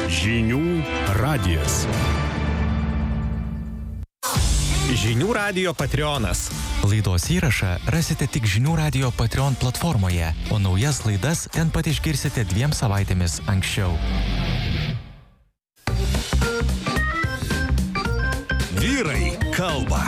Žinių radijas. Žinių radijo Patreonas. Laidos įrašą rasite tik Žinių radijo Patreon platformoje, o naujas laidas ten pat išgirsite 2 savaitėmis anksčiau. Vyrai kalba.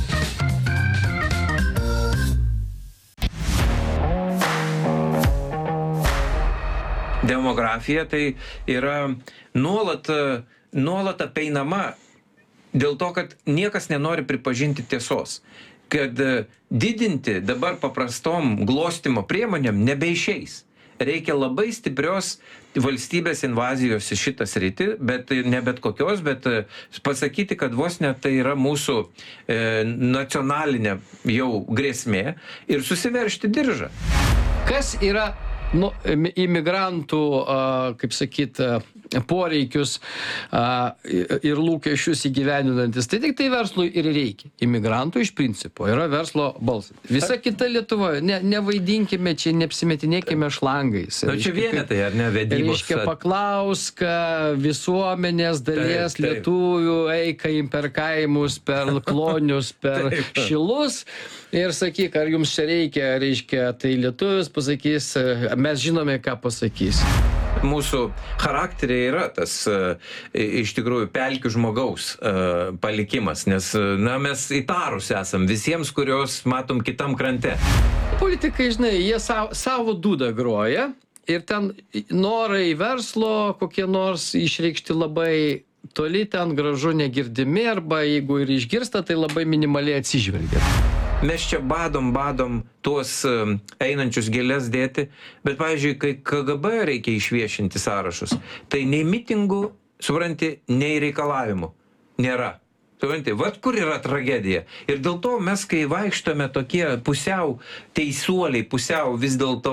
Demografija tai yra nuolat apeinama dėl to, kad niekas nenori pripažinti tiesos, kad didinti dabar paprastom glostymo priemonėm nebeišeis. Reikia labai stiprios valstybės invazijos į šitą sritį, bet ne bet kokios, bet pasakyti, kad vos ne tai yra mūsų nacionalinė jau grėsmė ir susiveržti diržą. Kas yra imigrantų, kaip sakyt, poreikius ir lūkesčius įgyvendinantis? Tai tik tai verslui ir reikia. Imigrantų iš principo yra verslo balsas. Visa kita Lietuvoje, nevaidinkime čia, neapsimetinėkime šlangais. Čia vienetai, ar ne, vedybos? Reiškia, paklauską visuomenės dalies lietuvių, eika per kaimus, per klonius, per šilus ir sakyk, ar jums čia reiškia, tai lietuvis pasakys, mes žinome, ką pasakys. Mūsų charakteriai yra tas iš tikrųjų pelkių žmogaus palikimas, nes mes įtarus esam visiems, kurios matom kitam krante. Politikai, žinai, jie savo dūdą groja ir ten norai verslo kokie nors išreikšti labai toli, ten gražu negirdimi, arba jeigu ir išgirsta, tai labai minimaliai atsižvelgia. Mes čia badom tuos einančius gėles dėti, bet, pavyzdžiui, kai KGB reikia išviešinti sąrašus, tai nei mitingų, supranti, nei reikalavimų nėra. Supranti, vat kur yra tragedija. Ir dėl to mes, kai vaikštome tokie pusiau teisuoliai, pusiau vis dėlto,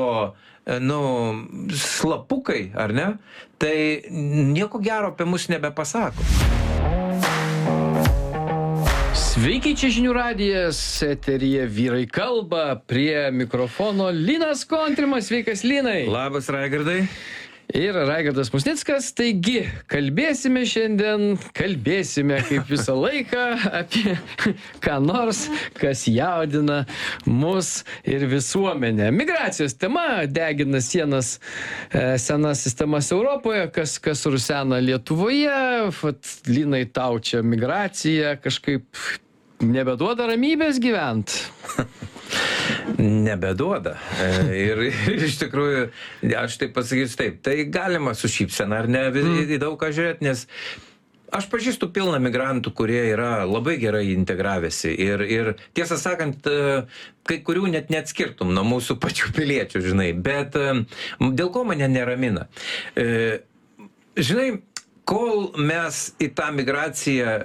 slapukai, ar ne, tai nieko gero apie mus nebepasako. Sveiki, čia Žinių radijas, eteryje Vyrai kalba, prie mikrofono Linas Kontrimas. Sveikas, Linai. Labas, Raigardai. Ir Raigardas Musnickas. Taigi, kalbėsime kaip visą laiką apie ką nors, kas jaudina mus ir visuomenę. Migracijos tema degina senas sistemas Europoje, kas rusena Lietuvoje. Linai, tau čia migracija kažkaip nebeduoda ramybės gyvent. Nebeduoda. Ir iš tikrųjų, aš taip pasakysiu taip, tai galima su šypsena, ar ne, į daug ką žiūrėti, nes aš pažįstu pilną migrantų, kurie yra labai gerai integravęsi ir tiesą sakant, kai kurių net neatskirtum nuo mūsų pačių piliečių, žinai, bet dėl ko mane neramina? Žinai, kol mes į tą migraciją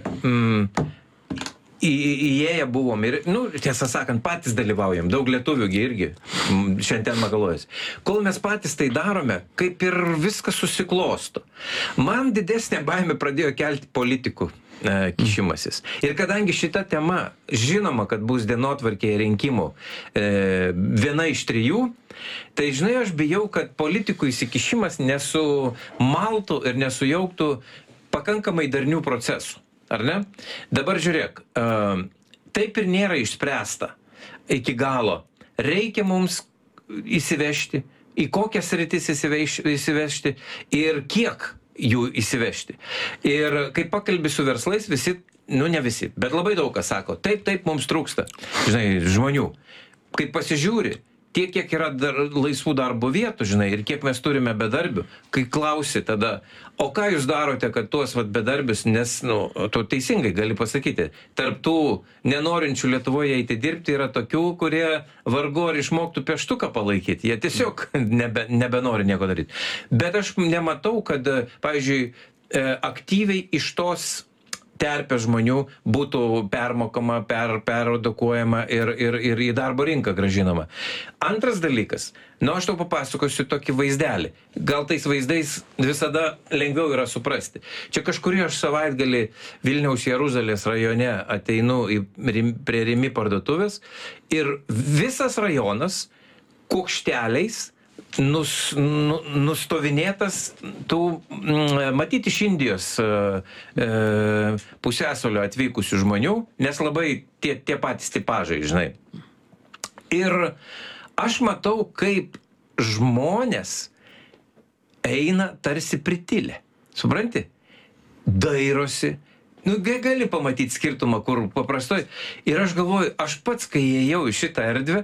įėję buvom ir, tiesą sakant, patys dalyvaujam, daug lietuvių irgi šiandien magalojasi. Kol mes patys tai darome, kaip ir viskas susiklosto. Man didesnė baimė pradėjo kelti politikų kišimasis. Ir kadangi šita tema, žinoma, kad bus dienotvarkėje rinkimų viena iš 3, tai, žinai, aš bijau, kad politikų įsikišimas nesumaltų ir nesujauktų pakankamai darnių procesų. Ar ne? Dabar žiūrėk, taip ir nėra išspręsta iki galo. Reikia mums įsivežti, į kokias sritis įsivežti ir kiek jų įsivežti. Ir kai pakalbi su verslais, visi, ne visi, bet labai daug kas sako, taip, mums trūksta, žinai, žmonių. Kai pasižiūri, tiek, kiek yra laisvų darbo vietų, žinai, ir kiek mes turime bedarbių, kai klausi tada, o ką jūs darote, kad tuos bedarbius, nes, tu teisingai gali pasakyti, tarp tų nenorinčių Lietuvoje eiti dirbti yra tokių, kurie vargu ar išmoktų pieštuką palaikyti, jie tiesiog nebenori nieko daryti. Bet aš nematau, kad, pavyzdžiui, aktyviai iš tos terpės žmonių būtų permokama, peredukuojama ir į darbo rinką grąžinama. Antras dalykas, aš tau papasakosiu tokį vaizdelį. Gal tais vaizdais visada lengviau yra suprasti. Čia kažkurį aš savaitgalį Vilniaus Jeruzalės rajone ateinu prie Rimi parduotuvės ir visas rajonas kuokšteliais nustovinėtas tų, matyti iš Indijos pusiasalio atvykusių žmonių, nes labai tie patys tipažai, žinai. Ir aš matau, kaip žmonės eina tarsi pritilę. Supranti? Dairosi. Gali pamatyti skirtumą, kur paprastoj. Ir aš galvoju, aš pats, kai įėjau į šitą erdvę,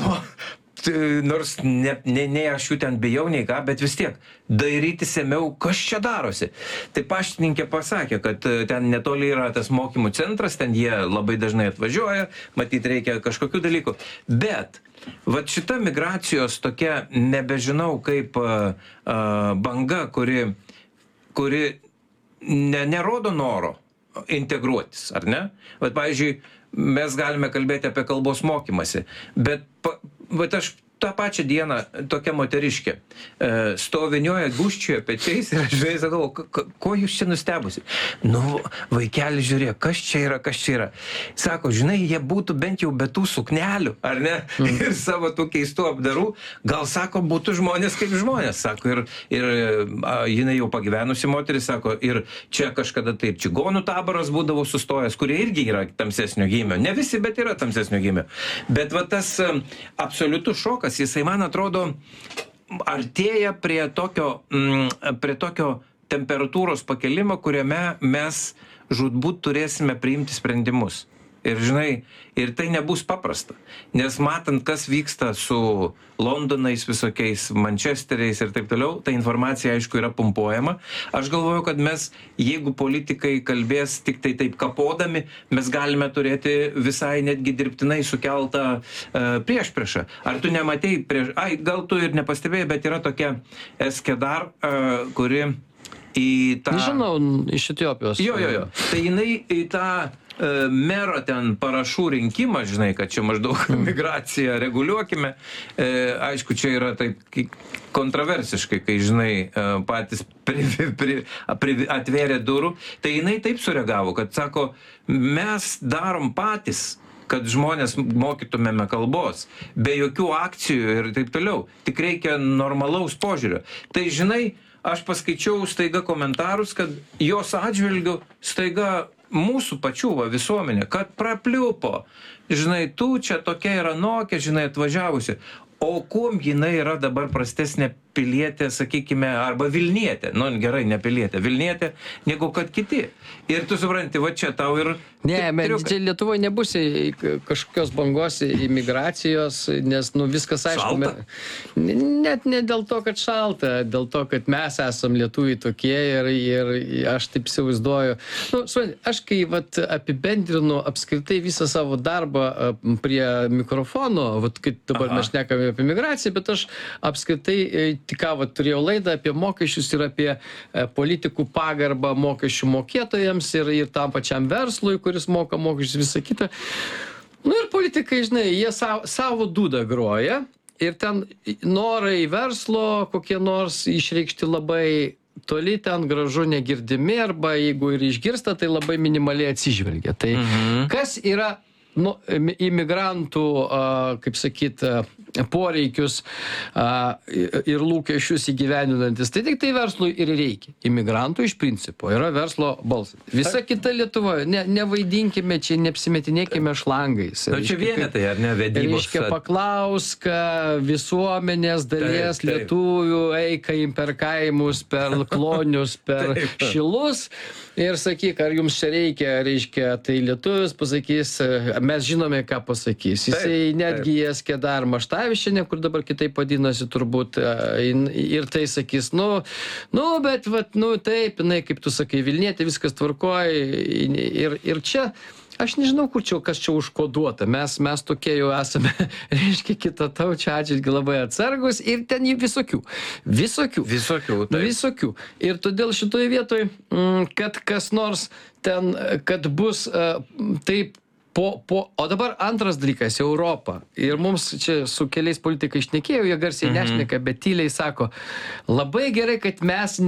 nors ne aš jų ten bijau, nei ką, bet vis tiek dairytis ėmiau, kas čia darosi. Tai paštininkė pasakė, kad ten netoli yra tas mokymų centras, ten jie labai dažnai atvažiuoja, matyt reikia kažkokių dalykų. Bet vat šita migracijos tokia, nebežinau kaip banga, kuri nerodo noro integruotis, ar ne? Vat, pavyzdžiui, mes galime kalbėti apie kalbos mokymasi, bet aš tą pačią dieną tokia moteriškė stovinioja, gūžčioja pečiais ir aš žinai sakau, ko jūs čia nustebusi? Vaikeli, žiūrėk, kas čia yra? Sako, žinai, jie būtų bent jau be tų suknelių, ar ne? Ir savo tų keistų apdarų, gal, sako, būtų žmonės kaip žmonės, sako, ir jinai jau pagyvenusi moteris, sako, ir čia kažkada taip čigonų taboras būdavo sustojęs, kurie irgi yra tamsesnio gymio. Ne visi, bet yra tamsesnio gymio. Bet va tas absoliutus šokas, jisai, man atrodo, artėja prie tokio temperatūros pakelimo, kuriame mes žūtbūt turėsime priimti sprendimus. Ir žinai, ir tai nebus paprasta. Nes matant, kas vyksta su Londonais visokiais, Mančesteriais ir taip toliau, ta informacija, aišku, yra pumpuojama. Aš galvoju, kad mes, jeigu politikai kalbės tik tai taip kapodami, mes galime turėti visai netgi dirbtinai sukeltą priešpriešą. Ar tu nematei gal tu ir nepastebėjai, bet yra tokia Eskedar, kuri į tą... Žinau, iš Etiopijos. Jo. Tai jinai į tą mero ten parašų rinkimą, žinai, kad čia maždaug migraciją reguliuokime. Aišku, čia yra taip kontroversiškai, kai, žinai, patys atvėrė durų. Tai jinai taip sureagavo, kad sako, mes darom patys, kad žmonės mokytumėme kalbos, be jokių akcijų ir taip toliau. Tik reikia normalaus požiūrio. Tai, žinai, aš paskaičiau staiga komentarus, kad jos atžvilgiu staiga mūsų pačių visuomenė, kad prapliupo, žinai, tu čia tokia yra anokia, žinai, atvažiavusi. O kuom jinai yra dabar prastesnė pilietė, sakykime, arba Vilnietė, gerai, ne pilietė, Vilnietė, negu kad kiti. Ir tu supranti, va čia tau ir... Ne, čia Lietuvoje nebus kažkokios bangos imigracijos, nes, viskas aišku... Šalta? Net ne dėl to, kad šalta, dėl to, kad mes esam lietuviai tokie ir aš taip įsivaizduoju. Aš kai apibendrinu apskritai visą savo darbą prie mikrofono, kai dabar mes šnekame apie migraciją, bet aš apskritai tik turėjau laidą apie mokesčius ir apie politikų pagarbą mokesčių mokėtojams ir tam pačiam verslui, kuris moka mokesčius, visą kitą. Ir politikai, žinai, jie savo dūdą groja ir ten norai verslo kokie nors išreikšti labai toli ten gražu negirdimi, arba jeigu ir išgirsta, tai labai minimaliai atsižvelgia. Tai kas yra imigrantų, kaip sakyt, poreikius ir lūkesčius įgyvendinantis, tai tik tai verslui ir reikia. Imigrantų iš principo yra verslo balsas. Visa kita Lietuvoje, nevaidinkime čia, neapsimetinėkime šlangais. Čia vienetai, ar ne, vedybos? Reiškia, paklauska visuomenės dalies lietuvių, eika per kaimus, per klonius, per šilus ir sakyk, ar jums čia reiškia, tai lietuvis pasakys, mes žinome, ką pasakys. Jisai netgi Eskedar Maštavičienė, kur dabar kitaip vadinasi turbūt, ir tai sakys, bet, taip, kaip tu sakai, Vilnietė, viskas tvarkoj, ir čia, aš nežinau, kas čia užkoduota, mes tokie jau esame, reiškia, kitataučių atžvilgiu labai atsargus, ir ten jų visokių. Ir todėl šitoje vietoje, kad kas nors ten, kad bus taip, o dabar antras dalykas, Europa. Ir mums čia su keliais politikai šnekėjau, jie garsiai nešneka, bet tyliai sako, labai gerai, kad mes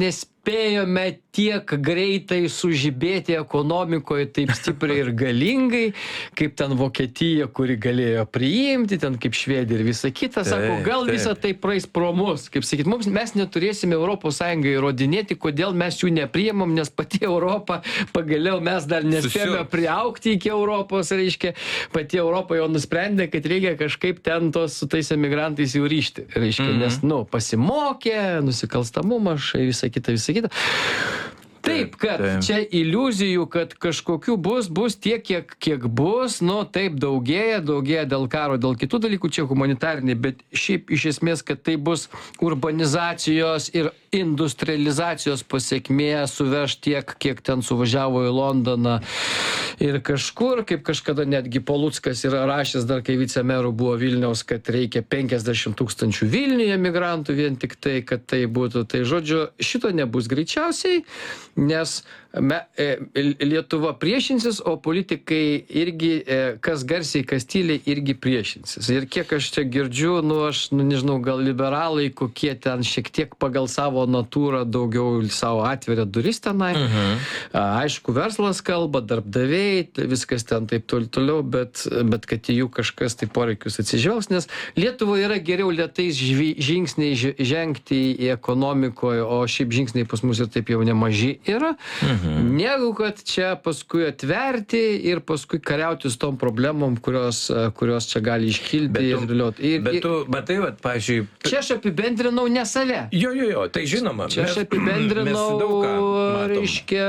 nespėjome tiek greitai sužibėti ekonomikoje taip stipriai ir galingai, kaip ten Vokietija, kuri galėjo priimti, ten kaip Švedija ir visa kita. Sako, gal visą tai praeis pro mus. Kaip sakyt, mes neturėsime Europos Sąjungai įrodinėti, kodėl mes jų nepriimam, nes pati Europa, pagaliau mes dar nespėjome priaugti iki Europos, reiškia, pati Europa jau nusprendė, kad reikia kažkaip ten su tais emigrantais jau ryšti. Reiškia, nes, pasimokė, nusikalstamumas, visa kita. Taip, kad čia iliuzijų, kad kažkokių bus tiek, kiek bus, taip daugėja dėl karo, dėl kitų dalykų, čia humanitariniai, bet šiaip iš esmės, kad tai bus urbanizacijos ir industrializacijos pasekmė suveš tiek, kiek ten suvažiavo į Londoną ir kažkur, kaip kažkada netgi Paluckas yra rašęs, dar kai vicemeru buvo Vilniaus, kad reikia 50 000 Vilniuje migrantų vien tik tai, kad tai būtų. Tai žodžiu, šito nebus greičiausiai, nes Lietuva priešinsis, o politikai irgi, kas garsiai, kas tyliai, irgi priešinsis. Ir kiek aš čia girdžiu, aš nežinau, gal liberalai, kokie ten šiek tiek pagal savo natūrą daugiau savo atveria duris tenai. Aišku, verslas kalba, darbdaviai, viskas ten taip toliau, bet kad jų kažkas tai poreikius atsižvelgs, nes Lietuvoje yra geriau lėtais žingsniai žengti į ekonomikoje, o šiaip žingsniai pas mus ir taip jau nemaži yra. Negu kad čia paskui atverti ir paskui kariauti su tom problemom, kurios čia gali iškilti ir dėlioti. Bet tu, matai, pavyzdžiui... Čia aš apibendrinau ne save. Jo, tai žinoma. Čia aš apibendrinau, reiškia,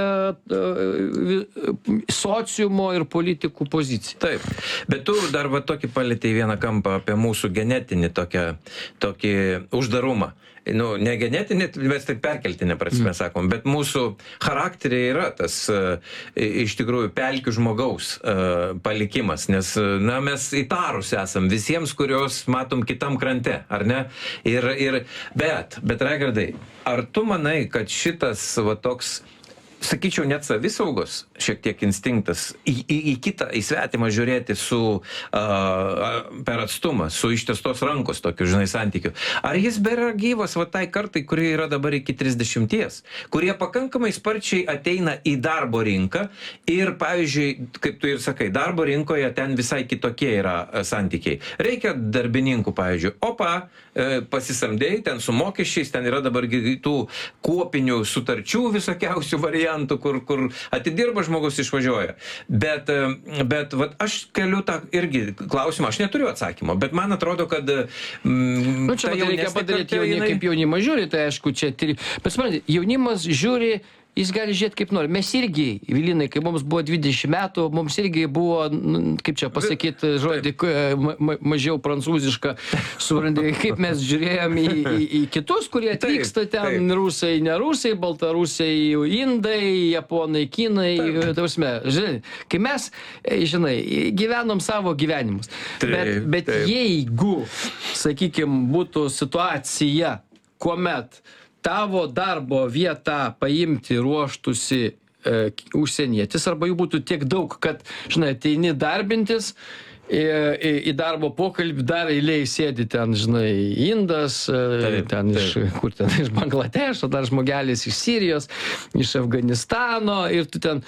sociumo ir politikų poziciją. Taip, bet tu dar tokį palietei vieną kampą apie mūsų genetinį tokį uždarumą. Ne genetinį, mes taip perkeltinę prasme sakom, bet mūsų charakteriai yra tas iš tikrųjų pelkių žmogaus palikimas, nes mes įtarus esam visiems, kurios matom kitam krante, ar ne? Bet Raigardai, ar tu manai, kad šitas toks, sakyčiau, net savisaugos šiek tiek instinktas į kitą, į svetimą žiūrėti per atstumą, su ištiestos rankos tokiu, santykiu. Ar jis yra gyvas tai kartai, kurie yra dabar iki 30, kurie pakankamai sparčiai ateina į darbo rinką ir, pavyzdžiui, kaip tu ir sakai, darbo rinkoje ten visai kitokie yra santykiai. Reikia darbininkų, pavyzdžiui, pasisamdėjai, ten su mokesčiais, ten yra dabar tų kuopinių sutarčių visokiausių variantų, kur atidirba žmogus išvažiuoja. Bet aš keliu tą irgi klausimą, aš neturiu atsakymo, bet man atrodo, kad... Čia reikia padaryti kaip jaunimas žiūri, tai aišku, čia... Bet suprantate, jaunimas žiūri, jis gali žiūrėti kaip nori. Mes irgi, Vilinai, kai mums buvo 20 metų, mums irgi buvo, kaip čia pasakyti, žodį, mažiau prancūzišką, surandė, kaip mes žiūrėjom į kitus, kurie atvyksta ten, rusai, ne rusai, baltarusiai, indai, japonai, kinai, žinai, kai mes, gyvenom savo gyvenimus. Bet jeigu, sakykime, būtų situacija, kuomet tavo darbo vietą paimti ruoštųsi užsienietis, arba jų būtų tiek daug, kad, ateini darbintis, į darbo pokalbį dar eilėj sėdi ten, indas, ten iš Bangladešo, dar žmogelis iš Sirijos, iš Afganistano, ir tu ten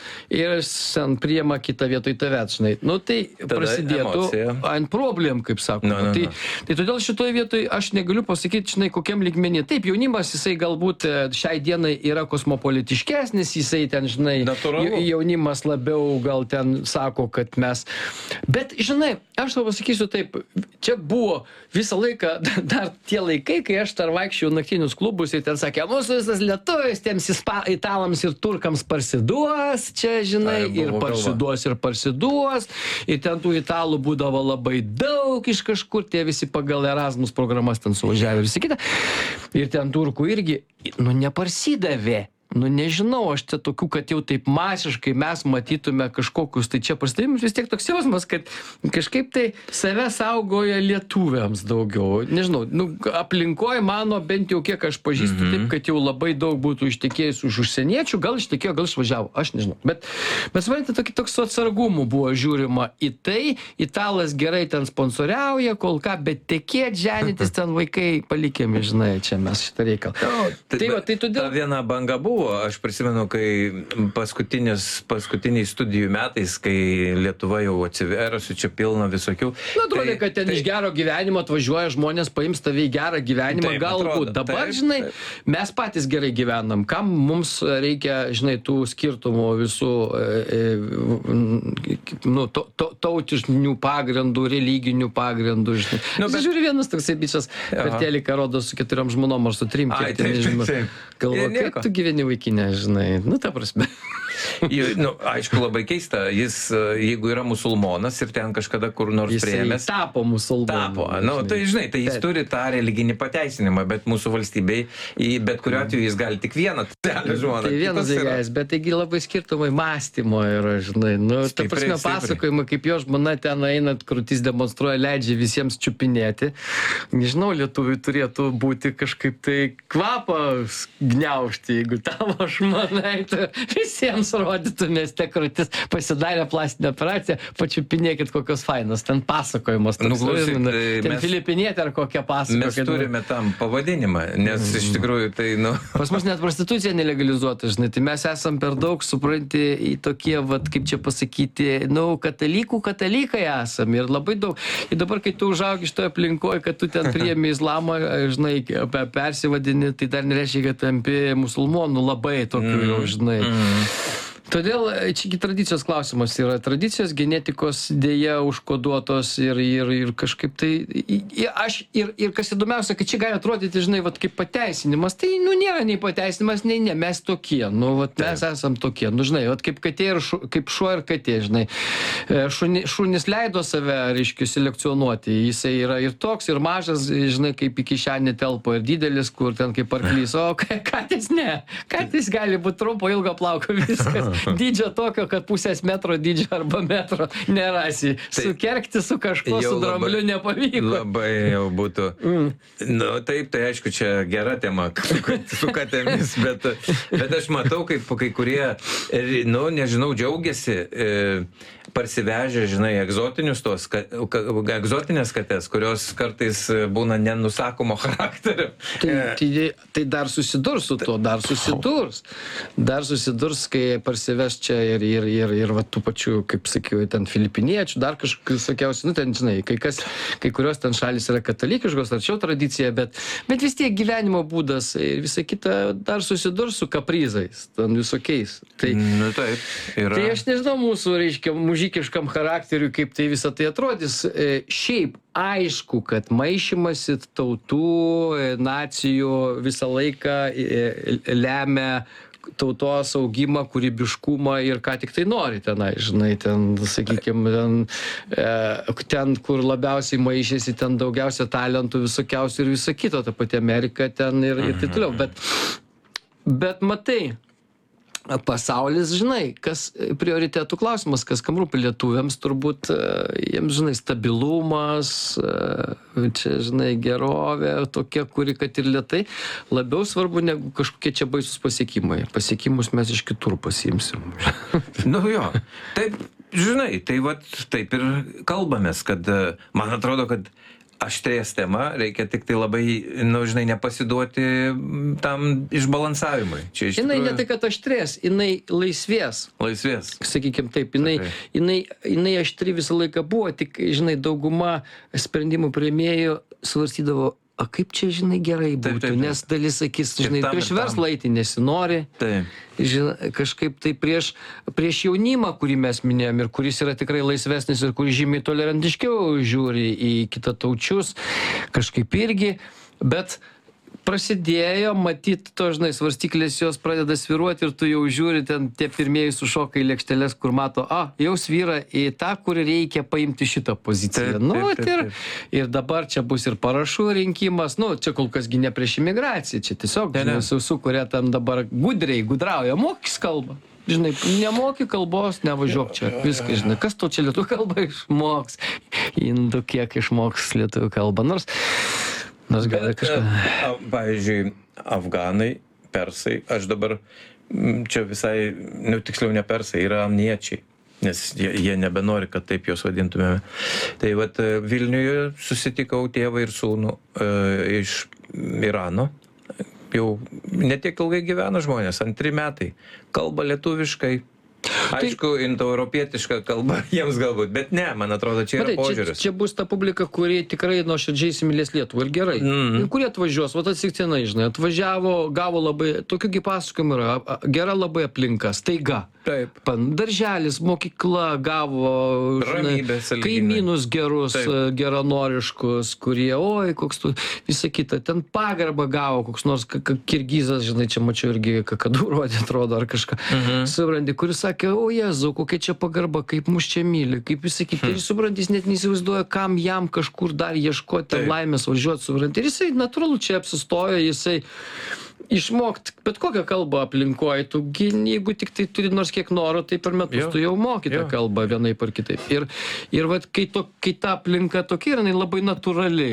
priema kitą vietoj tavęs, tai prasidėtų ant problem, kaip sakoma. Tai todėl šitoj vietoj aš negaliu pasakyti, kokiam lygmenį. Taip, jaunimas, jisai galbūt šiai dienai yra kosmopolitiškesnis, jisai ten, jaunimas labiau gal ten sako, kad mes... Bet, aš tau pasakysiu taip, čia buvo visą laiką, dar tie laikai, kai aš dar vaikščiau naktinius klubus ir ten sakė, mūsų visas lietuvis tiems italams ir turkams parsiduos, čia, ir parsiduos, ir ten tų italų būdavo labai daug iš kažkur, tie visi pagal Erasmus programas ten suvažiavę ir visi kita, ir ten turkų irgi, neparsidavė. nu nežinau, aš čia tokių, kad jau taip masiškai mes matytume kažkokius, tai čia prasidėjimus vis tiek toks jausmas, kad kažkaip tai save saugoja lietuviams daugiau. Nežinau, nu, aplinkoje mano, bent jau kiek aš pažįstu, taip, kad jau labai daug būtų ištekėjus už užsieniečių, gal ištekėjo, gal išvažiavo, aš nežinau. Bet suprantate, toks su atsargumu buvo žiūrima į tai, italas gerai ten sponsoriauja, kol ką, bet tekėt, ženytis ten vaikai palikėme, žinai, čia mes šitą reikalą. Tai todėl... Ta viena banga buvo, aš prisimenu, kai paskutiniais studijų metais, kai Lietuva jau atsiverusi, čia pilna visokių. Na, atrodo, kad ten iš gero gyvenimo atvažiuoja žmonės, paims tave į gerą gyvenimą, taip, galbūt. Atrodo, dabar, taip, žinai, mes patys gerai gyvenam. Kam mums reikia, žinai, tų skirtumų visų tautinių pagrindų, religinių pagrindų, žinai. Nu, bet... Žiūri, vienas toksai bičas per teliką rodo su 4 žmonom ar su 3, kiek ten nežinau. Galvo, kaip tu gyveni vaikinę, žinai, nu ta prasme. Nu, aišku, labai keista, jis, jeigu yra musulmonas ir ten kažkada kur nors priėmęs. Jis tapo musulmonu. Nu, tai žinai, tai jis turi tą religinį pateisinimą, bet mūsų valstybei, bet kuriuo atveju jis gali tik vieną žmoną. Tai vienas dalykas, bet taigi labai skirtumai mąstymo yra, žinai, nu, ta prasme pasakojimai, kaip jo žmona ten eina, krūtis demonstruoja, leidžia visiems čiupinėti. Nežinau, lietuviui turėtų būti kažkaip tai kvapą gniaužti, jeigu tavo žmona visiems rodytų, nes te krūtis pasidarė plastinę operaciją, pačiupinėkit kokios fainos, ten pasakojimas. Ten Filipinietė ar kokia pasaka. Mes turime tam pavadinimą, nes iš tikrųjų tai, nu... Pas mus net prostitucija nelegalizuota, žinai, tai mes esam per daug, supranti, į tokie, vat, kaip čia pasakyti, nu, katalikai esam ir labai daug. Ir dabar, kai tu užaugi iš toje aplinkoje, kad tu ten priėmi islamą, žinai, persivadini, tai dar nereiškia, kad tampi musulmonų labai tokių jau, žinai. Todėl čia tradicijos klausimas yra. Tradicijos genetikos dėja užkoduotos ir kažkaip tai... Ir kas įdomiausia, kad čia gali atrodyti, žinai, vat, kaip pateisinimas. Tai, nu, nėra nei pateisinimas, nei ne. Mes tokie. Nu, vat, mes esam tokie. Nu, žinai, vat, kaip katė ir kaip šuo ir katė, žinai. Šunis leido save, reiškia, selekcionuoti. Jisai yra ir toks, ir mažas, žinai, kaip į kišenį telpo, ir didelis, kur ten kaip arklys. O katės ne. Katės gali būti trumpo, ilgo plauko, viskas. Dydžio tokio, kad pusės metro dydžio arba metro nerasi. Sukerkti su kažko, su drambliu nepavyko. Labai jau būtų. Nu, taip, tai aišku, čia gera tema su katėmis, bet aš matau, kaip kai kurie, nu, nežinau, džiaugiasi parsivežę, žinai, egzotinės katės, kurios kartais būna nenusakomo charakterio. Tai dar susidurs su tuo, dar susidurs, kai parsiveš čia ir va tų pačių, kaip sakiau, ten filipiniečių, dar kažkokių sakiausi, nu ten, žinai, kai kurios ten šalis yra katalikiškos, arčiau tradicija, bet vis tiek gyvenimo būdas ir visa kita dar susidurs su kaprizais, ten visokiais. Tai, nu, taip, yra. Tai aš nežinau mūsų, reiškia, mužikiškam charakteriui, kaip tai visą tai atrodys. Šiaip aišku, kad maišymasi tautų, nacijų visą laiką lemia tautos augimą, kūrybiškumą ir ką tik tai nori tenai, žinai, ten, sakykime, ten, kur labiausiai maišėsi, ten daugiausia talentų visokiausių ir viso kito, ta pati Amerika ten ir taip toliau. Bet matai, pasaulis, žinai, kas prioritetų klausimas, kas kam rūpi lietuviams, turbūt jiems, žinai, stabilumas, čia, žinai, gerovė, tokia, kuri, kad ir lėtai, labiau svarbu negu kažkokie čia baisus pasiekimai. Pasiekimus mes iš kitur pasiimsim. Nu jo, taip, žinai, tai vat, taip ir kalbamės, kad man atrodo, kad aštrės tema, reikia tik tai labai, nu, žinai, nepasiduoti tam išbalansavimui. Jinai ne tai, kad aštrės, jinai laisvės. Laisvės. Sakykim taip, jinai aštri visą laiką buvo, tik, žinai, dauguma sprendimų priėmėjų svarstydavo, a kaip čia, žinai, gerai būtų, taip. Nes dalis sakys, žinai, prieš verslą eiti nesinori, žinai, kažkaip tai prieš jaunimą, kurį mes minėjom ir kuris yra tikrai laisvesnis ir kuris žymiai tolerantiškiau žiūri į kitataučius, kažkaip irgi, bet prasidėjo, matyt, to, žinai, svarstyklės jos pradeda sviruoti ir tu jau žiūri, ten tie pirmieji sušoka į lėkšteles, kur mato, jau svyra į tą, kur reikia paimti šitą poziciją. Ir dabar čia bus ir parašų rinkimas, čia kol kasgi ne prieš imigraciją, čia tiesiog, žinai, sukuria tam dabar gudrauja, mokys kalbą. Žinai, nemoki kalbos, nevažiuok čia. Viskas, žinai, kas to čia lietuvių kalbą išmoks? Indų kiek išmoks lietuvių kalbą. Nors gali kažką. Pavyzdžiui, afganai, persai, aš dabar čia visai, tiksliau ne persai, yra amniečiai. Nes jie nebenori, kad taip juos vadintumėme. Tai vat Vilniuje susitikau tėvą ir sūnų iš Irano. Jau netiek ilgai gyvena žmonės, 2 metai. Kalba lietuviškai. Aišku, indoeuropietiška kalba jiems galbūt, bet ne, man atrodo, čia yra požiūris. Čia bus ta publika, kurie tikrai nuoširdžiai įsimylės Lietuvą ir gerai. Kurie atvažiuos, atsitiktinai, žinai, atvažiavo, gavo labai, tokių pasakojimų yra, gera labai aplinka, staiga. Taip. Darželis, mokykla gavo, žinai, kaimynus gerus, geranoriškus, kurie, koks tu, visą kitą, ten pagarbą gavo, koks nors kirgizas, žinai, čia mačiau irgi kakadų rodė, atrodo, ar kažką. Supranti, kuris sakė, Jėzau, kokia čia pagarba, kaip mus čia myli, kaip visi kiti. Ir supranti, jis net neįsivaizduoja, kam jam kažkur dar ieškoti laimės važiuoti, supranti. Ir jisai natūralu čia apsistojo, jisai išmokti bet kokią kalbą aplinkoje, jeigu tik tai turi nors kiek noro, tai per metus tu jau moki tą kalbą vienaip ar kitaip. Ir vat, kai ta aplinka tokia, jinai labai natūrali,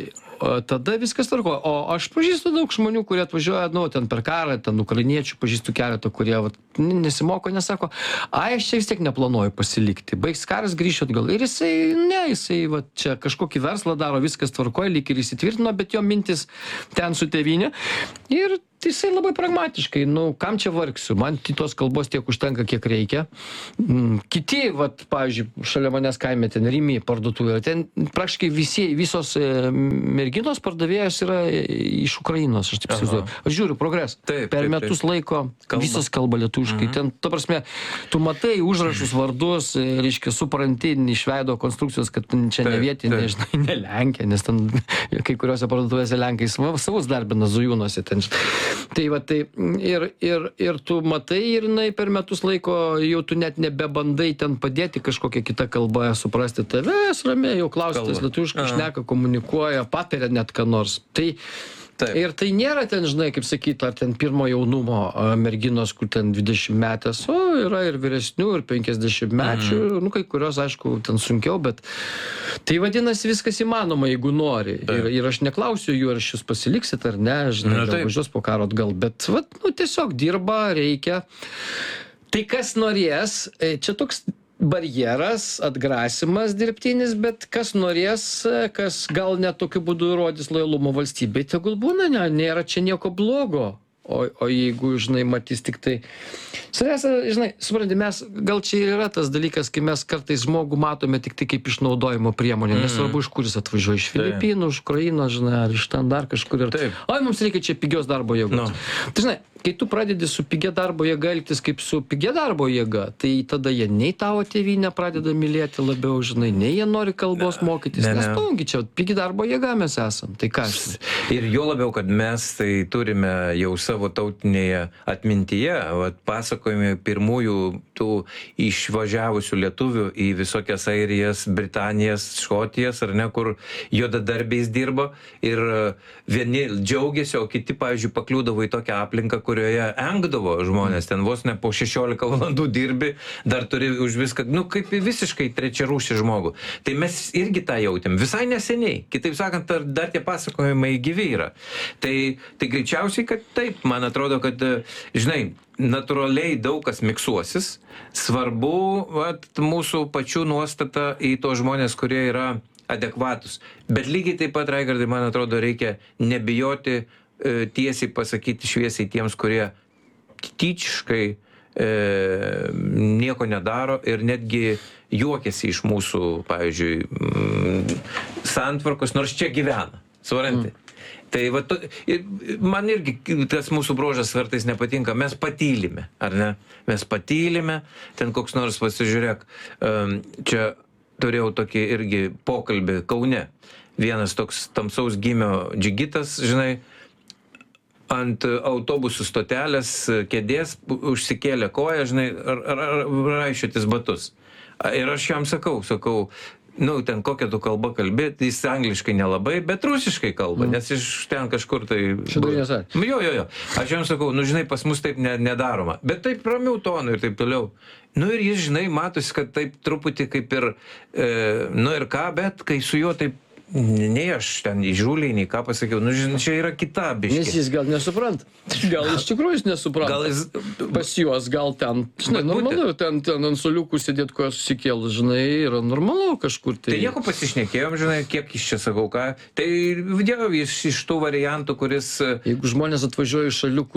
tada viskas tvarko. O aš pažįstu daug žmonių, kurie atvažiuoja, ten per karą, ten ukrainiečių, pažįstu keletą, kurie nesimoko, nesako, aš čia vis tiek neplanuoju pasilikti. Baigs karas, grįšiu atgal. Ir jisai čia kažkokį verslą daro, viskas tvarkoja, lyg ir įsitvirtino, bet jo mintis ten su tėvynė. Ir jisai labai pragmatiškai, kam čia vargsiu, man tos kalbos tiek užtenka, kiek reikia. Kiti, pavyzdžiui, šalia manęs kaime, ten Rimi parduotuvė, ten praktiškai visos merginos pardavėjos yra iš Ukrainos, aš taip įsivaizduoju. Aš žiūriu progresą. Per metus laiko visos kalba lietuviškai. Ten, ta prasme, tu matai užrašus, vardus, reiškia, supranti iš veido konstrukcijos, kad čia ne vietinė, žinai, ne Lenkija, nes ten kai kuriuose parduotuvėse Lenkai savus darbina Zujūnuose ten. Tai ir tu matai ir per metus laiko jau tu net nebebandai ten padėti kažkokią kitą kalbą suprasti tavęs, ramiai jau klausytis lietuviškai, šneka, komunikuoja, pataria net ką nors. Ir tai nėra ten, žinai, kaip sakyti, ar ten pirmo jaunumo merginos, kur ten 20 metės, yra ir vyresnių, ir 50 mečių, kai kurios, aišku, ten sunkiau, bet tai vadinasi viskas įmanoma, jeigu nori. Ir aš neklausiu jų, ar jūs pasiliksit ar ne, žinai, važiuos po karo atgal, bet tiesiog dirba, reikia. Tai kas norės, čia toks barjeras, atgrasimas dirbtinis, bet kas norės, kas gal net tokiu būdu įrodys lojalumą valstybei, tegul būna, nėra čia nieko blogo. O jeigu, žinai, matys tik tai... Žinai, supranti, mes, gal čia yra tas dalykas, kai mes kartais žmogų matome tik tai kaip išnaudojimo priemonė, nesvarbu, iš kur jis atvažiuoja, iš Filipinų, iš Ukrainos, žinai, ar iš ten dar kažkur. Mums reikia čia pigios darbo jėgos. Tai, žinai, kai tu pradedi su pigia darbo jėga elgtis kaip su pigia darbo jėga, tai tada jie nei tavo tėvynę pradeda mylėti labiau, žinai, nei jie nori kalbos mokytis, nes čia pigi darbo jėga mes esam. Tai ką? Ir jo labiau, kad mes tai turime jau savo tautinėje atmintyje, pasakojame pirmųjų tų išvažiavusių lietuvių į visokias Airijas, Britanijas, Škotijas, ar ne, kur juodadarbiais dirbo ir vieni džiaugiasi, o kiti, pavyzdžiui, pakliūdavo į tokią aplinką, kurioje engdavo žmonės, ten vos ne po 16 valandų dirbi, dar turi už viską, kaip visiškai trečiarūšį žmogų. Tai mes irgi tą jautėm, visai neseniai. Kitaip sakant, dar tie pasakojimai gyvi yra. Tai greičiausiai, kad taip, man atrodo, kad, žinai, natūraliai daug kas miksuosis. Svarbu, mūsų pačių nuostata į tos žmonės, kurie yra adekvatus. Bet lygiai taip pat, Raigardai, man atrodo, reikia nebijoti tiesiai pasakyti šviesiai tiems, kurie tyčiškai nieko nedaro ir netgi juokiasi iš mūsų, pavyzdžiui, santvarkos, nors čia gyvena. Supranti? Tai man irgi tas mūsų bruožas kartais nepatinka, mes patylime, ar ne? Mes patylime, ten koks nors pasižiūrėk, čia turėjau tokį irgi pokalbį Kaune. Vienas toks tamsaus gymio džigitas, žinai, ant autobusų stotelės kėdės užsikėlė koją, žinai, raišytis batus. Ir aš jam sakau, nu, ten kokią tu kalbą kalbė, tai jis angliškai nelabai, bet rusiškai kalba, nes iš ten kažkur tai... Jo. Aš jam sakau, nu, žinai, pas mus taip nedaroma, bet taip ramiau tonu ir taip toliau. Nu, ir jis, žinai, matosi, kad taip truputį kaip ir, nu, ir ką, bet kai su juo taip, nei aš ten įžūliai, nei ką pasakiau, nu, žinai, čia yra kita biškė. Nes jis gal nesupranta. Gal iš tikrųjų jis nesupranta. Gal jis... Pas juos gal ten, žinai, normalu, ten ant suoliukų sėdėt, ko susikėlus, žinai, yra normalu kažkur. Tai nieko pasišnekėjom, žinai, kiek iš čia sakau ką. Tai vidėjau iš tų variantų, kuris... Jeigu žmonės atvažiuoja iš šalių,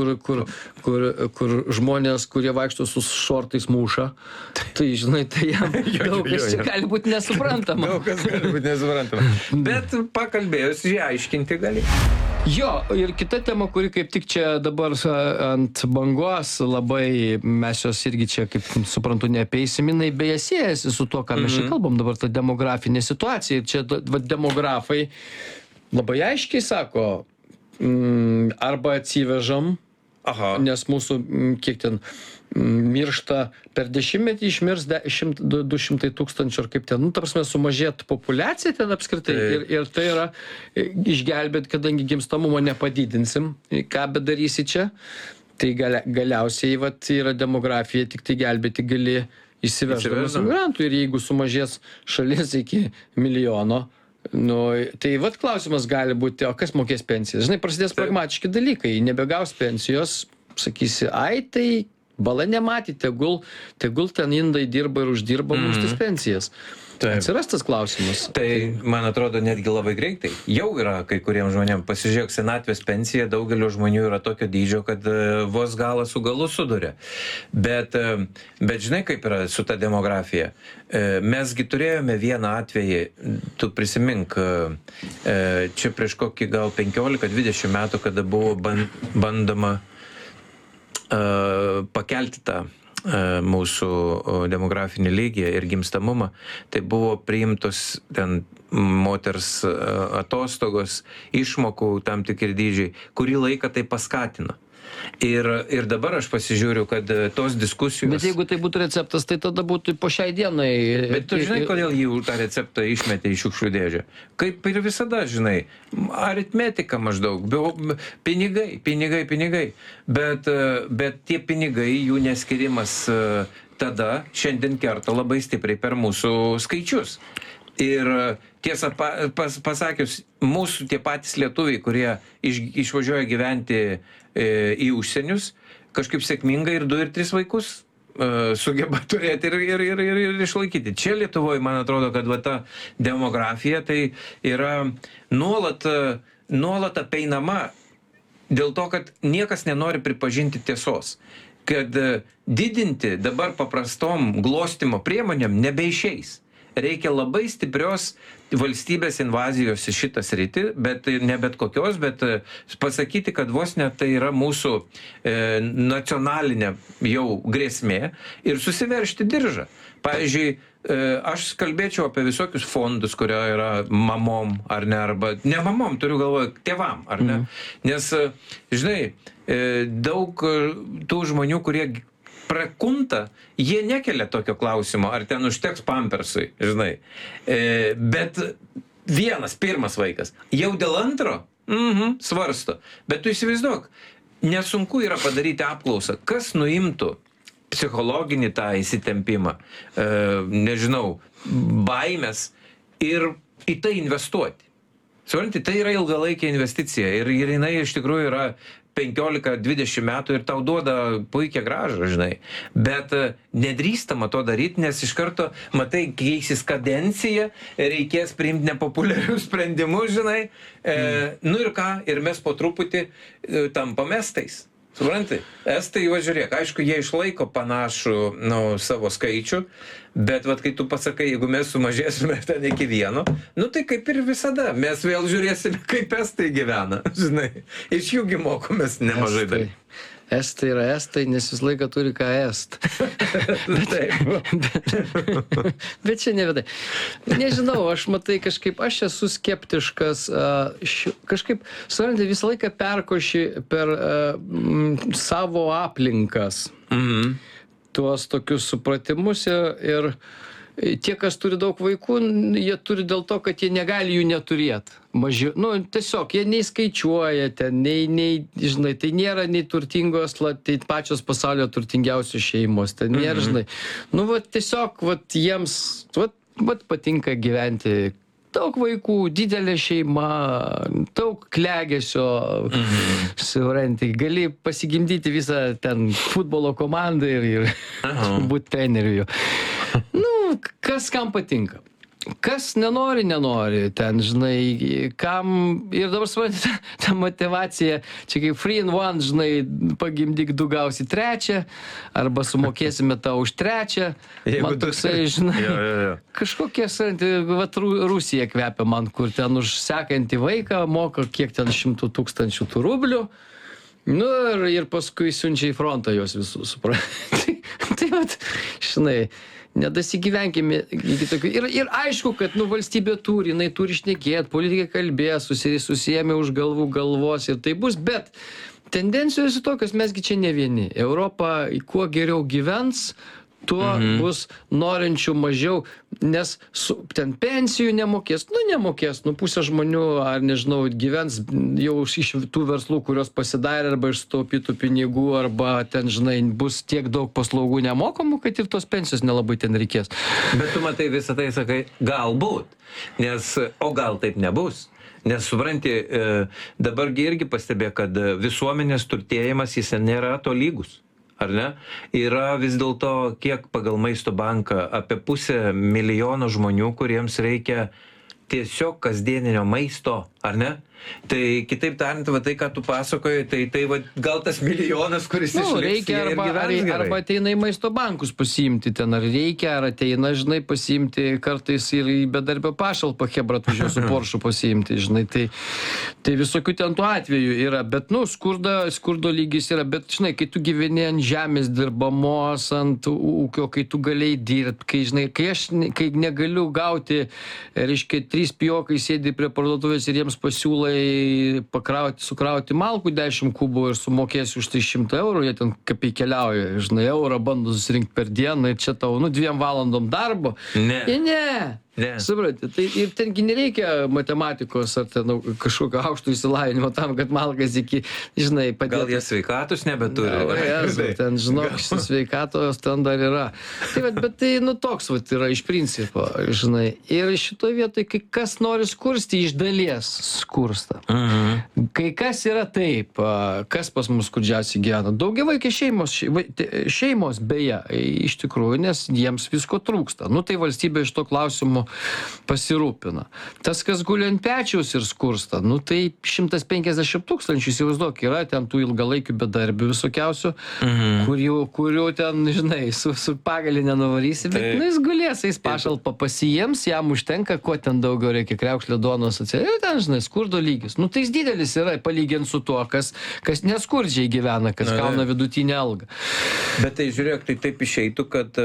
kur žmonės, kurie vaikšto su šortais muša, tai, žinai, tai jam daug kas čia gali būti nesuprantama. Daug kas gali būti nesuprantama. Bet pakalbėjus, jie aiškinti gali. Jo, ir kita tema, kuri kaip tik čia dabar ant bangos, labai mes jos irgi čia, kaip suprantu, neapeisim, jinai beje siejasi su tuo, ką mes čia kalbam dabar, ta demografinė situacija. Ir čia demografai labai aiškiai sako, arba atsivežam, nes mūsų, kiek ten, miršta per dešimtmetį, išmirs 200 tūkstančių ar kaip ten, nu, ta prasme, sumažėtų populiacija ten apskritai ir tai yra išgelbėt, kadangi gimstamumo nepadidinsim, ką bedarysi čia, tai galiausiai vat, yra demografija, tik tai gelbėti gali įsiveždamas migrantų ir jeigu sumažės šalis iki milijono, nu, tai vat klausimas gali būti, o kas mokės pensijas? Žinai, prasidės pragmatiški dalykai, nebegaus pensijos, sakysi, ai, tai bala nematyti, tegul ten indai dirba ir uždirba mums tas pensijas. Atsiras tas klausimas. Tai, man atrodo, netgi labai greitai. Jau yra kai kuriems žmonėms, pasižiūrėk, senatvės pensija daugelio žmonių yra tokio dydžio, kad vos galą su galu suduria. Bet žinai, kaip yra su ta demografija. Mesgi turėjome vieną atvejį, tu prisimink, čia prieš kokį gal 15-20 metų, kada buvo bandoma pakelti tą mūsų demografinį lygį ir gimstamumą, tai buvo priimtos ten moters atostogos, išmokų tam tikri dydžiai, kurį laiką tai paskatino. Ir dabar aš pasižiūriu, kad tos diskusijos... Bet jeigu tai būtų receptas, tai tada būtų po šiai dienai... Bet tu žinai, kodėl jį tą receptą išmetė į šiukšlių dėžę? Kaip ir visada, žinai, aritmetika maždaug, pinigai. Bet tie pinigai, jų neskirimas tada šiandien kerta labai stipriai per mūsų skaičius. Ir tiesą pasakius, mūsų tie patys lietuviai, kurie išvažiuoja gyventi į užsienius, kažkaip sėkmingai ir 2 ir 3 vaikus sugeba turėti ir išlaikyti. Čia Lietuvoje, man atrodo, kad va ta demografija tai yra nuolat apeinama dėl to, kad niekas nenori pripažinti tiesos. Kad didinti dabar paprastom glostymo priemonėm nebeišeis. Reikia labai stiprios valstybės invazijos į šitą sritį, bet ne bet kokios, bet pasakyti, kad vos net tai yra mūsų nacionalinė jau grėsmė ir susiveržti diržą. Pavyzdžiui, aš kalbėčiau apie visokius fondus, kurie yra mamom ar ne, arba ne mamom, turiu galvoje, tėvam, ar ne. Nes, žinai, daug tų žmonių, kurie prakunta, jie nekelia tokio klausimo, ar ten užteks pampersui, žinai. Bet pirmas vaikas, jau dėl antro, svarsto. Bet tu įsivaizduok, nesunku yra padaryti apklausą, kas nuimtų psichologinį tą įsitempimą, nežinau, baimės ir į tai investuoti. Supranti, tai yra ilgalaikė investicija ir jinai iš tikrųjų yra 15-20 metų ir tau duoda puikią grąžą, žinai. Bet nedrįstama to daryti, nes iš karto, matai, keisis kadencija, reikės priimti nepopuliarius sprendimus, žinai. Nu ir ką, ir mes po truputį tampam estais. Supranti? Estai, va žiūrėk, aišku, jie išlaiko panašų savo skaičių, bet vat, kai tu pasakai, jeigu mes sumažėsime ten iki 1, nu tai kaip ir visada, mes vėl žiūrėsime, kaip estai gyvena, žinai. Iš jųgi mokomės nemažai dalykų. Estai yra estai, nes visą laiką turi ką est. Bet čia ne vidai. Nežinau, aš matai kažkaip, aš esu skeptiškas, kažkaip, suprantate, visą laiką perkoši per savo aplinkas. Tuos tokius supratimus ir tie, kas turi daug vaikų, jie turi dėl to, kad jie negali jų neturėti. Mažiau, tiesiog jie nei skaičiuoja ten, nei, žinai, tai nėra nei turtingos, tai pačios pasaulio turtingiausios šeimos, tai nėra, žinai. Tiesiog, jiems, patinka gyventi. Daug vaikų, didelė šeima, daug klegesio, supranti, gali pasigimdyti visą ten futbolo komandą ir būti treneriu. Kas kam patinka. Kas nenori, ten, žinai, kam, ir dabar suprantate, ta motyvacija, čia kaip free in one, žinai, pagimdyk 2 gausi 3, arba sumokėsime tau už 3, man toksai, žinai, kažkokie, suprantate, Rusija kvepia man, kur ten už sekantį vaiką moka kiek ten 100 000 tų rublių, ir paskui siunčia į frontą jos visus, suprantate. Tai žinai, nedasigyvenkime iki tokių. Ir aišku, kad valstybė turi, jinai turi šnekėti, politikai kalbės, susijėmė už galvos ir tai bus, bet tendencijos tokios, mesgi čia ne vieni. Europa kuo geriau gyvens, tuo bus norinčių mažiau, nes ten pensijų nemokės, pusė žmonių, ar nežinau, gyvens jau iš tų verslų, kurios pasidarė, arba iš sutaupytų pinigų, arba ten, žinai, bus tiek daug paslaugų nemokamų, kad ir tos pensijos nelabai ten reikės. Bet tu matai visą tai, sakai, galbūt, o gal taip nebus. Nes supranti, dabargi irgi pastebė, kad visuomenės turtėjimas jis nėra tolygus. Ar ne? Yra vis dėlto, kiek pagal Maisto banką, apie 500 000 žmonių, kuriems reikia tiesiog kasdieninio maisto, ar ne? Tai kitaip tariant, tai, ką tu pasakoji, tai gal tas milijonas, kuris išliks, reikia arba ateina į Maisto bankus pasiimti ten, ar reikia, ar ateina, žinai, pasiimti kartais ir į bedarbio pašalpą Chebra atvažiuoja su Porsche pasiimti, žinai, tai visokių ten tų atvejų yra, bet, skurdo lygis yra, bet, žinai, kai tu gyveni ant žemės dirbamos, ant ūkio, kai tu galėjai dirbti, kai, žinai, kai negaliu gauti, reiškia, 3 pijokai sėdi prie parduotuvės ir jiems pasiūlai sukrauti malkų 10 kubų ir sumokėsi už tai 100 eurų, jie ten kaip įkeliauja, žinai, eurą bando susirinkti per dieną ir čia tau, 2 valandom darbo. Ne. Suprantate, tai ir tengi nereikia matematikos ar ten kažkokio aukšto išsilavinimo tam, kad malkas iki, žinai, padėtų. Gal jie sveikatos nebeturi. Ten, žinok, sveikatos ten dar yra. Tai, bet tai, toks yra iš principo, žinai. Ir šitoje vietoje, kai kas nori skursti, iš dalies skursta. Kai kas yra taip, kas pas mus skurdžiausiai gyvena. Daugiavaikės šeimos, beje, iš tikrųjų, nes jiems visko trūksta. Tai valstybė iš to klausimų pasirūpina. Tas, kas guli ant pečiaus ir skursta, tai 150 000, įsivaizduok, yra ten tų ilgalaikių bedarbių visokiausių, kurių ten, žinai, su pagalį nenuvarysi, bet jis gulės, jis pašalpą pasijiems, jam užtenka, ko ten daugiau reikia, kriaukšlė duonos atsirai, ten, žinai, skurdo lygis. Tai jis didelis yra, palyginti su tuo, kas neskurdžiai gyvena, kas gauna vidutinę algą. Bet tai žiūrėk, tai taip išeitų, kad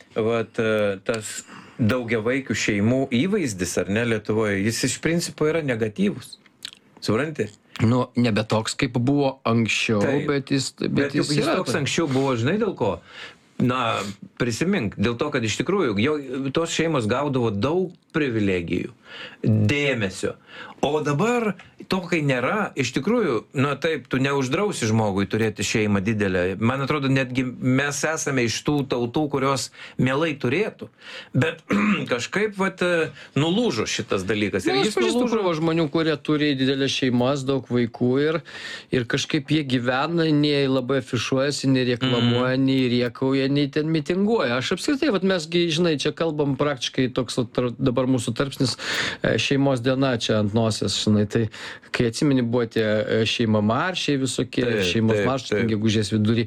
tas daugiavaikių šeimų įvaizdis, ar ne, Lietuvoje, jis iš principo yra negatyvus. Supranti? Nebe toks, kaip buvo anksčiau, bet jis yra toks anksčiau buvo, žinai, dėl ko? Prisimink, dėl to, kad iš tikrųjų tos šeimos gaudavo daug privilegijų, dėmesio. O dabar to, kai nėra, iš tikrųjų, taip, tu neuždrausi žmogui turėti šeimą didelę. Man atrodo, netgi mes esame iš tų tautų, kurios mielai turėtų. Bet kažkaip, nulūžo šitas dalykas. Ir jis nulūžo žmonių, kurie turi didelės šeimas, daug vaikų ir kažkaip jie gyvena, nei labai afišuojasi, nei reklamuoja, nei riekauja, nei ten mitinguoja. Aš apskritai, vat mesgi, žinai, čia kalbam praktiškai toks dabar mūsų tarpsnis šeimos diena čia ant nosies, žinai, tai kai atsimeni buvo tie šeima maršiai visokie, šeimos maršai, gegužės vidury.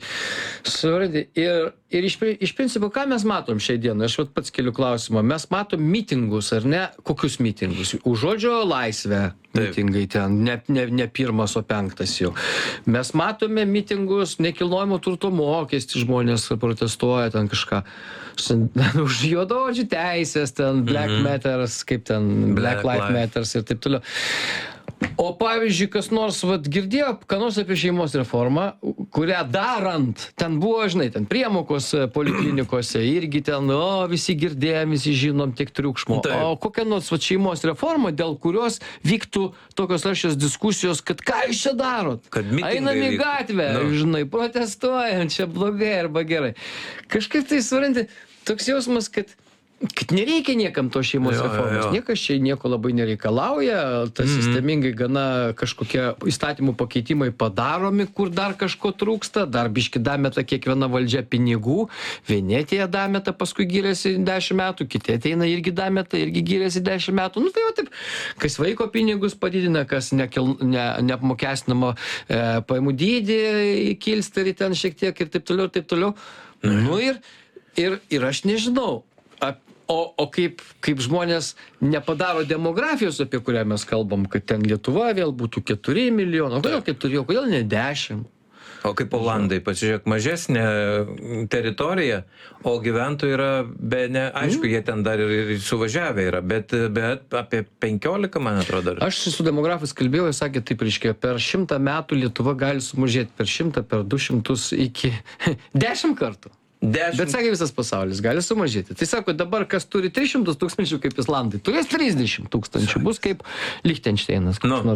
Ir iš principo, ką mes matom šiai dienai? Aš vat pats keliu klausimą. Mes matom mitingus, ar ne? Kokius mitingus? Už žodžio laisvę mitingai ten, ne pirmas, o penktas jau. Mes matome mitingus, nekilnojamo turto mokestį, žmonės protestuoja ten kažką. Už juodaodžių teisės, ten Black Matters, kaip ten Black Lives Matters ir taip toliau. O pavyzdžiui, kas nors girdėjo, ką nors apie šeimos reformą, kurią darant, ten buvo, žinai, ten priemokos poliklinikose, irgi ten, visi girdėjom, visi žinom, tiek triukšmo. O kokia nors šeimos reforma, dėl kurios vyktų tokios aršios diskusijos, kad ką jūs čia darot? Einam į gatvę, žinai, protestuojam, čia blogai arba gerai. Kažkaip tai suranti, toks jausmas, kad nereikia niekam to šeimos reformos. Niekas čia nieko labai nereikalauja, tas sistemingai gana kažkokie įstatymų pakeitimai padaromi, kur dar kažko trūksta, dar biški dameta kiekviena valdžia pinigų, vieni atėję dameta, paskui gyrėsi 10 metų, kiti ateina irgi dameta, irgi gyrėsi 10 metų. Nu tai va taip, kas vaiko pinigus padidina, kas neapmokestinamo pajamų dydį kilsteri ten šiek tiek ir taip toliau. Nu ir aš nežinau. O kaip žmonės nepadaro demografijos, apie kurią mes kalbam, kad ten Lietuva vėl būtų 4 milijonai, o kodėl 4, o kodėl ne 10? O kaip Olandai, pasižiūrėk, mažesnė teritorija, o gyventojų yra, aišku, jie ten dar ir suvažiavę yra, bet apie 15, man atrodo. Aš su demografais kalbėjau, jis sakė, taip reiškia, per 100 metų Lietuva gali sumažėti per 100, per 200 iki 10 kartų. Bet sakė, visas pasaulis gali sumažėti. Tai sako, dabar kas turi 300 tūkstančių kaip Islandai, turės 30 tūkstančių, bus kaip Lichtensteinas.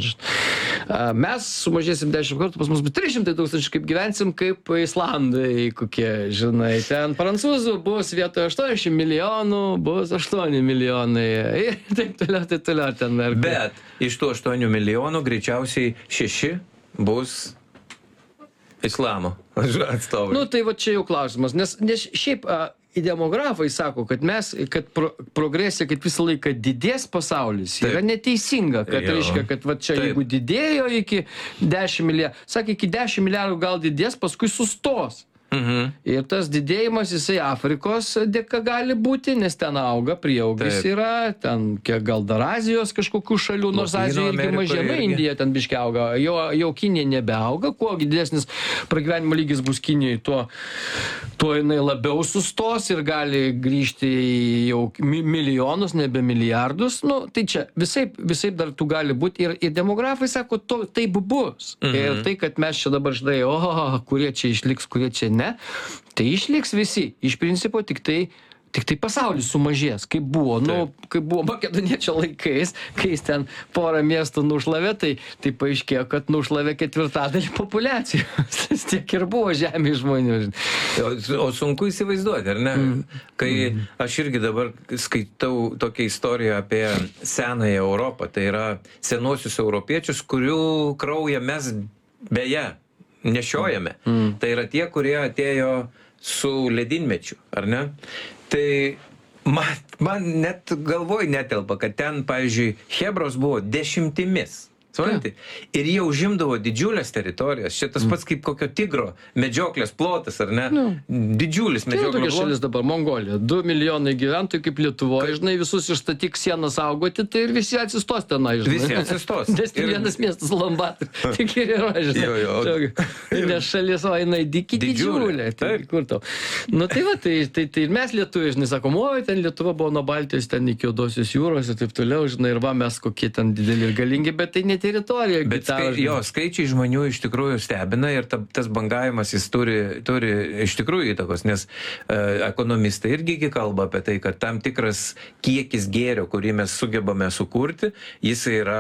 Mes sumažėsim 10 kartų, pas mus bus 300 tūkstančių, kaip gyvensim kaip Islandai kokie, žinai. Ten prancūzų bus vietoje 80 milijonų, bus 8 milijonai. Ir taip toliau ten. Bet iš tų 8 milijonų greičiausiai 6 bus islamo atstovai. Nu, tai va čia jau klausimas, nes šiaip demografai sako, kad progresija, kad visą laiką didės pasaulis, yra neteisinga, kad reiškia, kad va čia jeigu didėjo iki 10 milijardų, sakė, iki 10 milijardų gal didės, paskui sustos. Ir tas didėjimas, jisai Afrikos dėka gali būti, nes ten auga, prieaugis yra, ten gal dar Azijos kažkokių šalių, nors Azijoje irgi mažėma, Indija ten biškiai auga, jau Kinija nebeauga, kuo didesnis pragyvenimo lygis bus Kinijoje, tuo jinai labiau sustos ir gali grįžti jau milijonus, nebe milijardus, nu, tai čia visaip dar tų gali būti ir demografai sako, taip bus. Ir tai, kad mes čia dabar žinai, kurie čia išliks, kurie čia ne, tai išliks visi. Iš principo tik tai pasaulis sumažės, kaip buvo makedoniečio laikais, kai jis ten porą miestų nušlavė, tai paaiškėjo, kad nušlavė 1/4 populiacijos. Tiek ir buvo žemės žmonių. O sunku įsivaizduoti, ar ne? Kai aš irgi dabar skaitau tokią istoriją apie senąją Europą, tai yra senuosius europiečius, kurių kraują mes beje nešiojame. Tai yra tie, kurie atėjo su ledynmečiu, ar ne? Tai man net galvoj netelpa, kad ten, pavyzdžiui, chebros buvo 10. Supranti? Ir jie užimdavo didžiulės teritorijas. Čia tas pats kaip kokio tigro medžioklės plotas, ar ne? Didžiulis medžioklės plotas. Tokia šalis dabar, Mongolija. 2 milijonai gyventojų kaip Lietuvoje. Žinai, visus išstatyk sieną saugoti, tai ir visi atsistos tenai, žinai. Visi atsistos. Nes vienas miestas Lambat. Tik ir yra, žinai. Nes šalis, jinai didžiulė. Kur tau? Nu tai va, tai ir mes lietuviai, žinai, sakom, ten Lietuva buvo nuo Baltijos, ten iki Juodosios jūros ir taip toliau, žinai, ir va, mes kokie ten dideli ir galingi, bet tai net teritorija. Bet skaičiai žmonių iš tikrųjų stebina ir tas bangavimas jis turi iš tikrųjų įtakos, nes ekonomistai irgi kalba apie tai, kad tam tikras kiekis gėrio, kurį mes sugebame sukurti, jis yra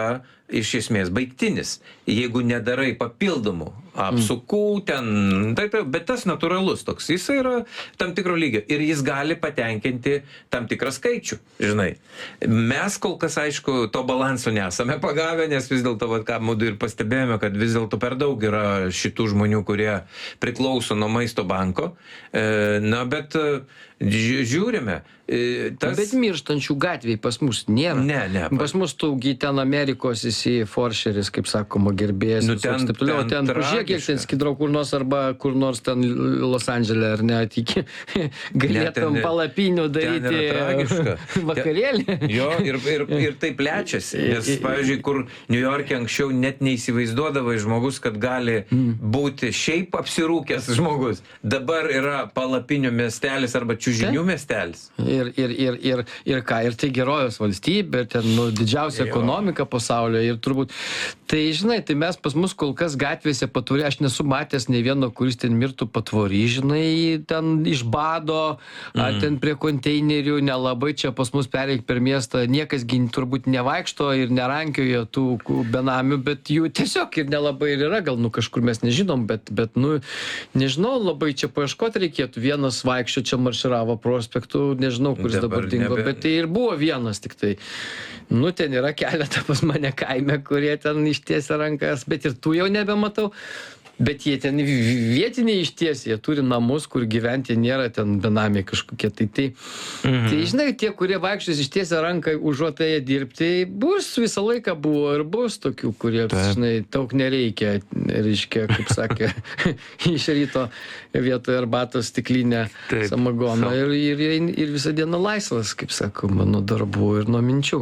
iš esmės baigtinis, jeigu nedarai papildomų apsukų ten, bet tas natūralus toks, jis yra tam tikro lygio ir jis gali patenkinti tam tikrą skaičių, žinai. Mes kol kas, aišku, to balanso nesame pagavę, nes vis dėlto, ką mudu ir pastebėjome, kad vis dėlto per daug yra šitų žmonių, kurie priklauso nuo maisto banko, bet žiūrime. Bet mirštančių gatvėj pas mus nėra. Ne. Pas mus taugi ten Amerikos esi Foršeris, kaip sakoma, gerbėjas. Ten Pažiūrėk, kiek ten Skidrau kur nors arba kur nors ten Los Andžele, ar ne, tik galėtum palapinių daryti vakarėlį. Jo, ir tai plečiasi. Nes, pavyzdžiui, kur New York'e anksčiau net neįsivaizduodavai žmogus, kad gali būti šiaip apsirūkęs žmogus. Dabar yra palapinių miestelis arba čiužinių miestelis. Ir ką, ir tai gerovės valstybė, ten didžiausia ekonomika pasaulio ir turbūt, tai žinai, tai mes pas mus kol kas gatvėse patvorį, aš nesu matęs nei vieno, kuris ten mirtų patvorį, žinai, ten iš bado, ar ten prie konteinerių, nelabai čia pas mus pereik per miestą, niekas turbūt nevaikšto ir nerankioja tų benamių, bet jų tiesiog ir nelabai ir yra, gal kažkur mes nežinom, bet nežinau, labai čia paieškoti reikėtų, vienas vaikščio čia marširavo prospektų, nežinau, kuris dabar dingo, bet tai ir buvo vienas tik tai. Ten yra keletą pas mane kaime, kurie ten ištiesia rankas, bet ir tų jau nebematau. Bet jie ten vietiniai ištiesia, jie turi namus, kur gyventi nėra ten benamiai kažkokie. Tai žinai, tie, kurie vaikščios ištiesia ranką užuotėje dirbti, bus visą laiką buvo ir bus tokių, kurie, žinai, daug nereikia, reiškia, kaip sakė, iš ryto vietoje arbatos stiklinę samagoną ir visą dieną laisvas, kaip sakoma, nuo darbų ir nuo minčių.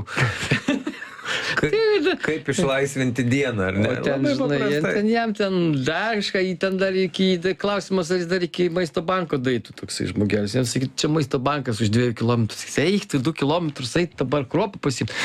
Kaip išlaisvinti dieną, ar ne? O ten, žinai, jam ten dar kažką, ten dar klausimas, ar jis dar iki maisto banko daitų toksai žmogelis. Jam sakyti, čia maisto bankas už 2 kilometrų. Eik, tai 2 kilometrus, eik dabar kruopą pasimti.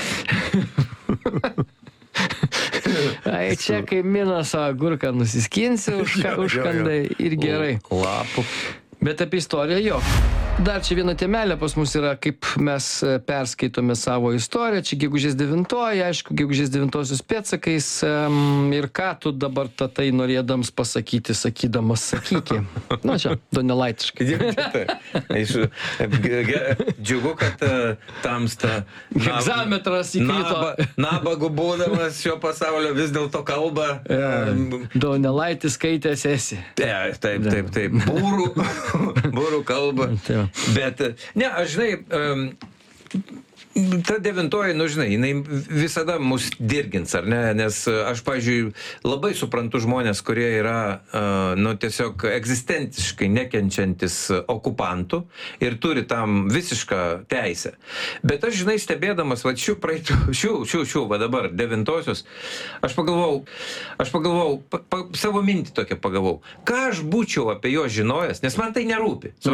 Ai, čia kaimynas agurką nusiskinsi, užkandai ir gerai. Lapų. Bet apie istoriją jo. Dar čia viena temelė pas mus yra, kaip mes perskaitome savo istoriją. Čia gegužės 9-oji, aišku, gegužės 9-osios pėdsakais. Ir ką tu dabar tai norėdams pasakyti, sakydamas sakyti? Čia, donelaitiškai. Džiugu, kad tamsta. Hegzametras įkrito. Nabagu būdamas šio pasaulio vis dėlto kalba. Donelaitis skaitęs esi. Taip. Būrų kalba. Bet, ne, aš žinai, ta 9-oji, žinai, jinai visada mus dirgins, ar ne? Nes aš, pavyzdžiui, labai suprantu žmonės, kurie yra, tiesiog egzistenciškai nekenčiantis okupantų ir turi tam visišką teisę. Bet aš, žinai, stebėdamas, šių, dabar 9-osios, aš pagalvojau, savo mintį tokią pagalvojau, ką aš būčiau apie jo žinojęs, nes man tai nerūpi.